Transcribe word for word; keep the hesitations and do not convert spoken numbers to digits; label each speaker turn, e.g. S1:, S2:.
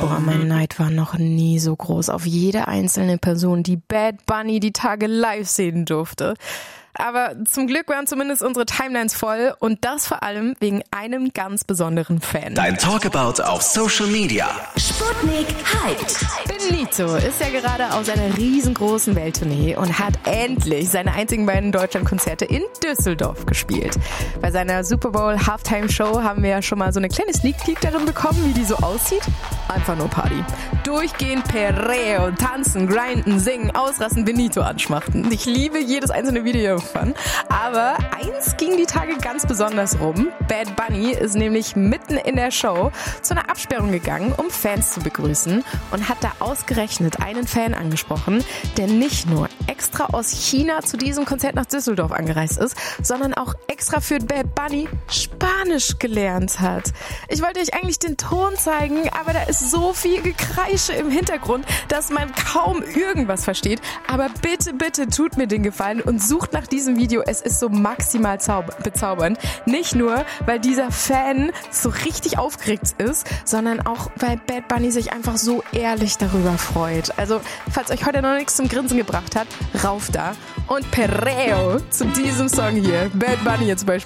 S1: Boah, mein Neid war noch nie so groß auf jede einzelne Person, die Bad Bunny die Tage live sehen durfte. Aber zum Glück waren zumindest unsere Timelines voll und das vor allem wegen einem ganz besonderen Fan.
S2: Dein Talkabout auf Social Media.
S3: Sputnik Hyped.
S1: Benito ist ja gerade auf seiner riesengroßen Welttournee und hat endlich seine einzigen beiden Deutschlandkonzerte in Düsseldorf gespielt. Bei seiner Super Bowl Halftime Show haben wir ja schon mal so eine kleine Sneak Peek darin bekommen, wie die so aussieht. Einfach nur Party. Durchgehend Perreo, tanzen, grinden, singen, ausrasten, Benito anschmachten. Ich liebe jedes einzelne Video davon. Aber eins ging die Tage ganz besonders rum. Bad Bunny ist nämlich mitten in der Show zu einer Absperrung gegangen, um Fans zu begrüßen und hat da ausgerechnet einen Fan angesprochen, der nicht nur extra aus China zu diesem Konzert nach Düsseldorf angereist ist, sondern auch extra für Bad Bunny Spanisch gelernt hat. Ich wollte euch eigentlich den Ton zeigen, aber da ist so viel Gekreische im Hintergrund, dass man kaum irgendwas versteht. Aber bitte, bitte tut mir den Gefallen und sucht nach diesem Video. Es ist so maximal zauber- bezaubernd. Nicht nur, weil dieser Fan so richtig aufgeregt ist, sondern auch, weil Bad Bunny sich einfach so ehrlich darüber freut. Also, falls euch heute noch nichts zum Grinsen gebracht hat, rauf da und Perreo zu diesem Song hier. Bad Bunny jetzt bei